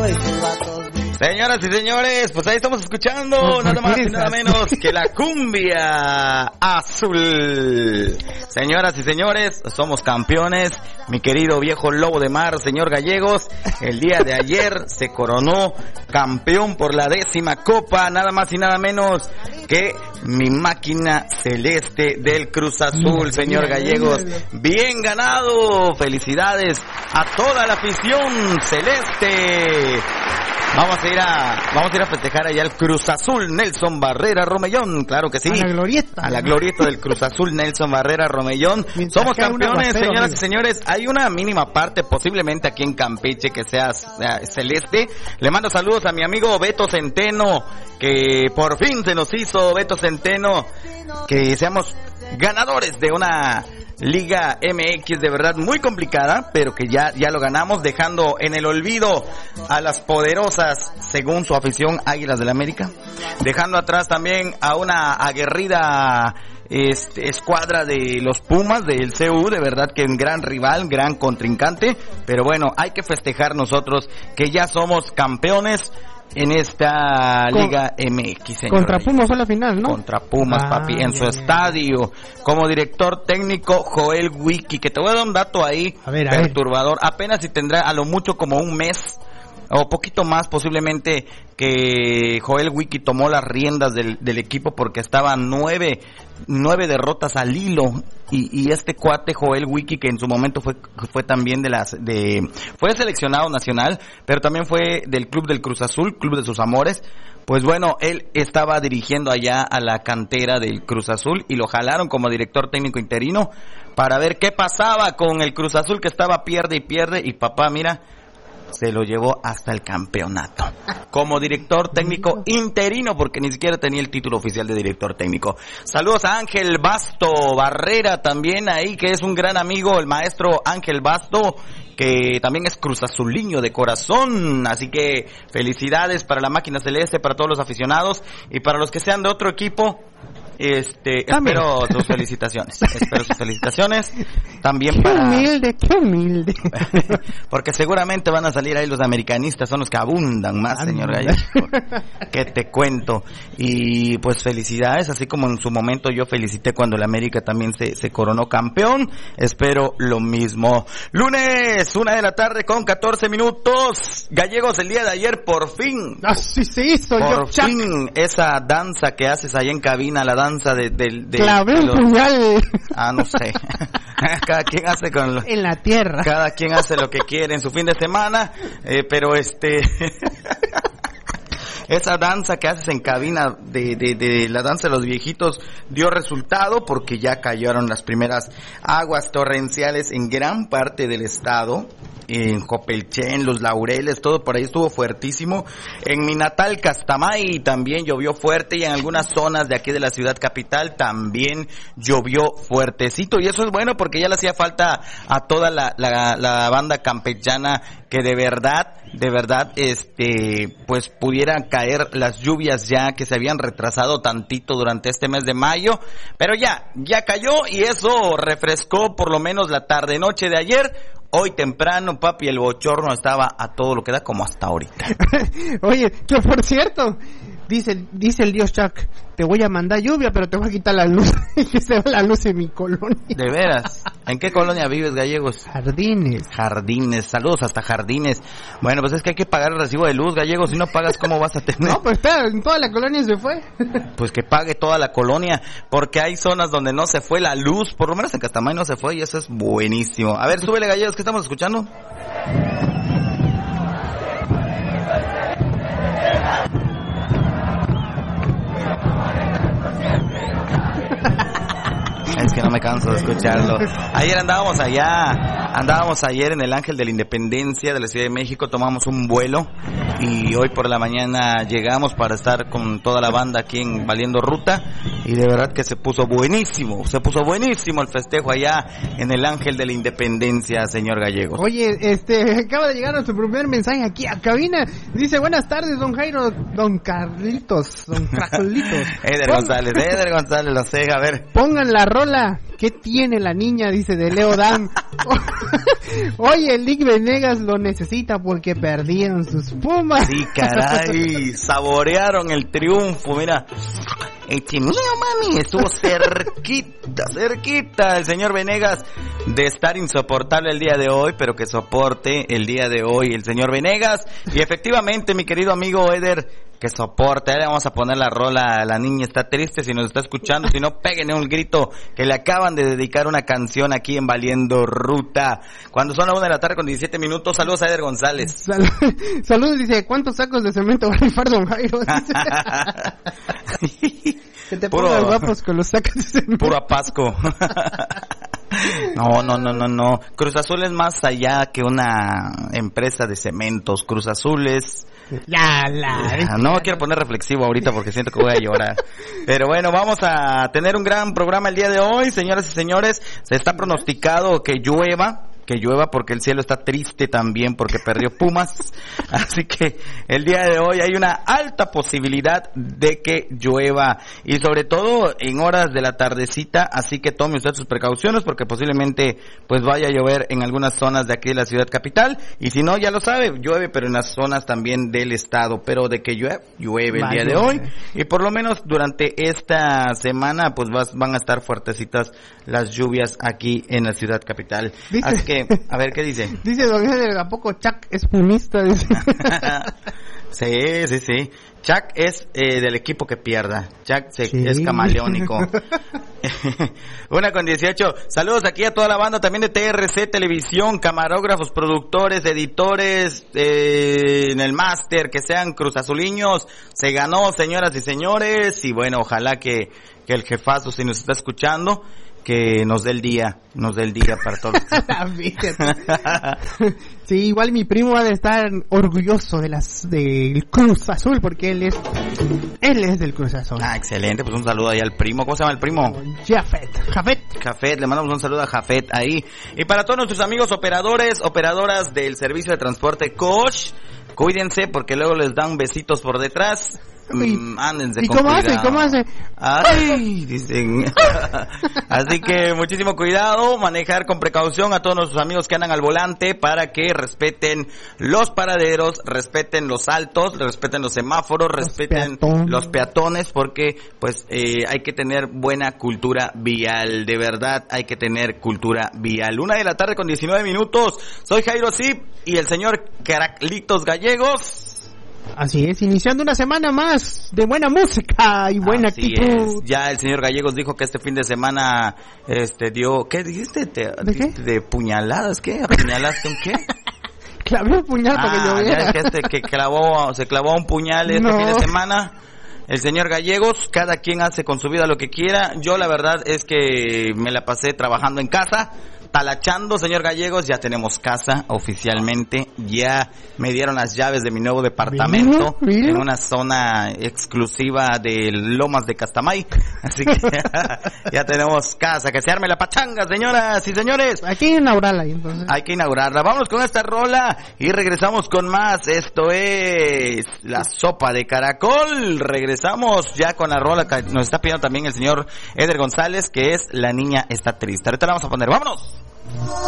Señoras y señores, pues ahí estamos escuchando nada más y nada menos que la cumbia azul. Señoras y señores, somos campeones. Mi querido viejo lobo de mar, señor Gallegos, el día de ayer se coronó campeón por la 10ª copa, nada más y nada menos que mi máquina celeste del Cruz Azul, señor Gallegos. Bien ganado, felicidades a toda la afición celeste. Vamos a ir a festejar allá el Cruz Azul Nelson Barrera Romellón, claro que sí. A la glorieta del Cruz Azul Nelson Barrera Romellón. Somos campeones, señoras y señores. Hay una mínima parte, posiblemente aquí en Campeche, que sea celeste. Le mando saludos a mi amigo Beto Centeno, que por fin se nos hizo, Beto Centeno, que seamos ganadores de una Liga MX de verdad muy complicada, pero que ya lo ganamos, dejando en el olvido a las poderosas, según su afición, Águilas del América, dejando atrás también a una aguerrida escuadra de los Pumas del CU, de verdad que un gran rival, gran contrincante, pero bueno, hay que festejar nosotros que ya somos campeones en esta Liga MX, señor. Contra Pumas fue la final, ¿no? Contra Pumas, papi, en su estadio, como director técnico Joel Wiki, que te voy a dar un dato ahí, perturbador, apenas si tendrá a lo mucho como un mes, o poquito más posiblemente, que Joel Wiki tomó las riendas del equipo, porque estaban 9 derrotas al hilo, y este cuate Joel Wiki, que en su momento fue también fue seleccionado nacional, pero también fue del club del Cruz Azul, club de sus amores. Pues bueno, él estaba dirigiendo allá a la cantera del Cruz Azul y lo jalaron como director técnico interino para ver qué pasaba con el Cruz Azul, que estaba pierde y papá, mira, se lo llevó hasta el campeonato como director técnico interino, porque ni siquiera tenía el título oficial de director técnico. Saludos a Ángel Basto Barrera también ahí, que es un gran amigo, el maestro Ángel Basto, que también es cruzazuliño de corazón, así que felicidades para la máquina celeste, para todos los aficionados y para los que sean de otro equipo. Espero sus felicitaciones. También para... Qué humilde. Porque seguramente van a salir ahí los americanistas, son los que abundan más, señor Gallegos. Que te cuento. Y pues felicidades, así como en su momento yo felicité cuando el América también se coronó campeón. Espero lo mismo. Lunes, 1:00 con 14 minutos. Gallegos, el día de ayer, por fin. Así se hizo. Por fin, esa danza que haces ahí en cabina, la danza clavé un puñal. No sé. Cada quien hace en la tierra. Cada quien hace lo que quiere en su fin de semana, pero esa danza que haces en cabina de la danza de los viejitos dio resultado, porque ya cayeron las primeras aguas torrenciales en gran parte del estado, en Copelchen, Los Laureles, todo por ahí estuvo fuertísimo. En mi natal Castamay también llovió fuerte, y en algunas zonas de aquí de la ciudad capital también llovió fuertecito, y eso es bueno porque ya le hacía falta a toda la banda campechana que de verdad, pues pudieran caer las lluvias ya que se habían retrasado tantito durante este mes de mayo, pero ya cayó, y eso refrescó por lo menos la tarde noche de ayer. Hoy temprano, papi, el bochorno estaba a todo lo que da, como hasta ahorita. Oye, que por cierto, dice el dios Chuck, te voy a mandar lluvia, pero te voy a quitar la luz. Y que se va la luz en mi colonia. ¿De veras? ¿En qué colonia vives, Gallegos? Jardines, saludos hasta Jardines. Bueno, pues es que hay que pagar el recibo de luz, Gallegos. Si no pagas, ¿cómo vas a tener? No, pues espera, en toda la colonia se fue. Pues que pague toda la colonia, porque hay zonas donde no se fue la luz, por lo menos en Castamay no se fue, y eso es buenísimo. A ver, súbele, Gallegos, ¿qué estamos escuchando? Es que no me canso de escucharlo. Ayer andábamos ayer en el Ángel de la Independencia de la Ciudad de México, tomamos un vuelo y hoy por la mañana llegamos para estar con toda la banda aquí en Valiendo Ruta, y de verdad que se puso buenísimo el festejo allá en el Ángel de la Independencia, señor Gallegos. Oye, acaba de llegar nuestro primer mensaje aquí a cabina. Dice, buenas tardes, don Jairo, don Carlitos. Eder González, lo sé, a ver. Pongan la rola ¿Qué tiene la niña? Dice de Leo Dan. Oye, el Lick Venegas lo necesita porque perdieron sus Pumas. Sí, caray, saborearon el triunfo, mira. Mío, mami, estuvo cerquita el señor Venegas de estar insoportable el día de hoy, pero que soporte el día de hoy el señor Venegas. Y efectivamente, mi querido amigo Eder, que soporte. Ahí le vamos a poner la rola. La niña está triste, si nos está escuchando, si no, péguenle un grito, que le acaban de dedicar una canción aquí en Valiendo Ruta. Cuando son las 1:17 p.m, saludos a Eder González. Saludos, dice, ¿cuántos sacos de cemento va a rifar Don Jairo? Que te pongas guapos con los sacos de cemento. Puro apasco. No. Cruz Azul es más allá que una empresa de cementos. Cruz Azul es... No quiero poner reflexivo ahorita porque siento que voy a llorar. Pero bueno, vamos a tener un gran programa el día de hoy, señoras y señores. Se está pronosticado que llueva porque el cielo está triste también porque perdió Pumas. Así que el día de hoy hay una alta posibilidad de que llueva y sobre todo en horas de la tardecita, así que tome usted sus precauciones porque posiblemente pues vaya a llover en algunas zonas de aquí de la ciudad capital y si no, ya lo sabe, llueve pero en las zonas también del estado, pero de que llueve el día de hoy y por lo menos durante esta semana pues van a estar fuertecitas las lluvias aquí en la ciudad capital. Así que a ver, ¿qué dice? Dice Don Eder, ¿a poco Chuck es pumista? Dice. Sí. Chuck es del equipo que pierda. Chuck es camaleónico. 1:18. Saludos aquí a toda la banda también de TRC Televisión, camarógrafos, productores, editores, en el máster, que sean cruzazuliños. Se ganó, señoras y señores. Y bueno, ojalá que el jefazo, si nos está escuchando, que nos dé el día para todos. Sí, igual mi primo ha de estar orgulloso del Cruz Azul porque él es del Cruz Azul. Excelente, pues un saludo ahí al primo. ¿Cómo se llama el primo? Jafet, le mandamos un saludo a Jafet ahí. Y para todos nuestros amigos operadoras del servicio de transporte Coach, cuídense porque luego les dan besitos por detrás. Ándense con cuidado. ¿Y cómo hace? Ay, dicen. Así que muchísimo cuidado, manejar con precaución a todos nuestros amigos que andan al volante para que respeten los paraderos, respeten los altos, respeten los semáforos, respeten los peatones, porque pues hay que tener buena cultura vial, de verdad hay que tener cultura vial. 1:19 p.m. Soy Jairo Zip y el señor Caraclitos Gallegos. Así es, iniciando una semana más de buena música y buena actitud. Ya el señor Gallegos dijo que este fin de semana dio, ¿qué dijiste? ¿De qué? De puñaladas, ¿qué? ¿Apuñalaste un qué? Clavé un puñal para que lloviera. Ya que se clavó un puñal fin de semana. El señor Gallegos, cada quien hace con su vida lo que quiera. Yo la verdad es que me la pasé trabajando en casa, talachando, señor Gallegos. Ya tenemos casa oficialmente, ya me dieron las llaves de mi nuevo departamento en una zona exclusiva de Lomas de Castamay, así que ya tenemos casa, que se arme la pachanga, señoras y señores. Hay que inaugurarla entonces. Hay que inaugurarla. Vámonos con esta rola y regresamos con más. Esto es La Sopa de Caracol. Regresamos ya con la rola que nos está pidiendo también el señor Eder González, que es La Niña Está Triste. Ahorita la vamos a poner, vámonos.